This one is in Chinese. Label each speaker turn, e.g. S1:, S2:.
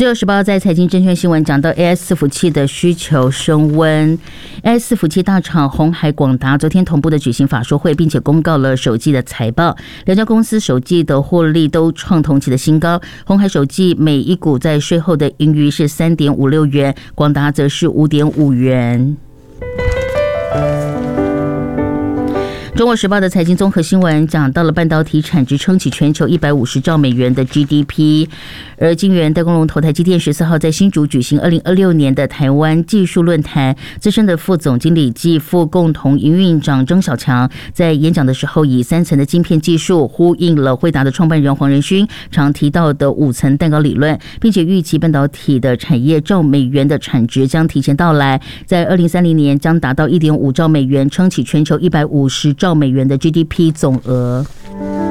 S1: 自由时报在财经证券新闻讲到 AI 伺服器的需求升温 ，AI 伺服器大厂鸿海、广达昨天同步的举行法说会，并且公告了首季的财报，两家公司首季的获利都创同期的新高。鸿海首季每一股在税后的盈余是3.56元，广达则是5.5元。中国时报的财经综合新闻讲到了半导体产值撑起全球150兆美元的 GDP， 而晶圆代工龙头台积电14号在新竹举行2026年的台湾技术论坛，资深的副总经理暨副共同营运长曾小强在演讲的时候，以3层的晶片技术呼应了辉达的创办人黄仁勋常提到的5层蛋糕理论，并且预期半导体的产业兆美元的产值将提前到来，在2030年将达到1.5兆美元，撑起全球150兆美元的 GDP 总额。